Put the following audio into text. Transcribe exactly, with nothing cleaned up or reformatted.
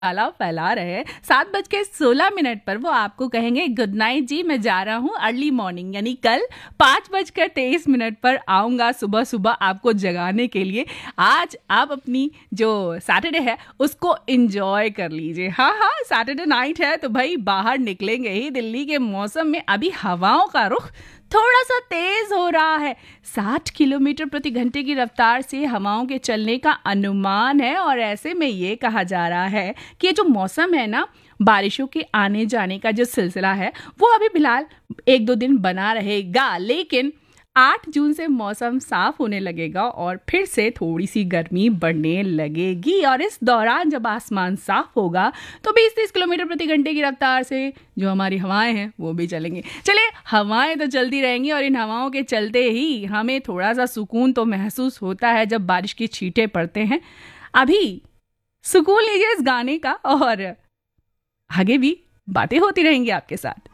उजाला फैला रहे हैं। सात बज के सोलह मिनट पर वो आपको कहेंगे गुड नाइट जी, मैं जा रहा हूँ अर्ली मॉर्निंग, यानी कल पाँच बजकर तेईस मिनट पर आऊँगा सुबह सुबह आपको जगाने के लिए। आज आप अपनी जो सैटरडे है उसको इंजॉय कर लीजिए। हाँ हाँ, सैटरडे नाइट है तो भाई बाहर निकलेंगे ही। दिल्ली के मौसम में अभी हवाओं का रुख थोड़ा सा तेज हो रहा है। साठ किलोमीटर प्रति घंटे की रफ्तार से हवाओं के चलने का अनुमान है, और ऐसे में ये कहा जा रहा है कि ये जो मौसम है ना, बारिशों के आने जाने का जो सिलसिला है वो अभी फिलहाल एक दो दिन बना रहेगा, लेकिन आठ जून से मौसम साफ होने लगेगा और फिर से थोड़ी सी गर्मी बढ़ने लगेगी। और इस दौरान जब आसमान साफ होगा तो बीस तीस किलोमीटर प्रति घंटे की रफ्तार से जो हमारी हवाएं हैं वो भी चलेंगी। चलिए, हवाएं तो चलती रहेंगी और इन हवाओं के चलते ही हमें थोड़ा सा सुकून तो महसूस होता है जब बारिश की छींटे पड़ते हैं। अभी सुकून लीजिए इस गाने का, और आगे भी बातें होती रहेंगी आपके साथ।